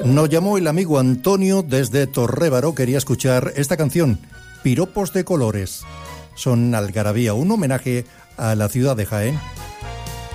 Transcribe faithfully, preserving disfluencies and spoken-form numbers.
Nos llamó el amigo Antonio desde Torrévaro, quería escuchar esta canción, Piropos de Colores. Son algarabía, un homenaje a la ciudad de Jaén.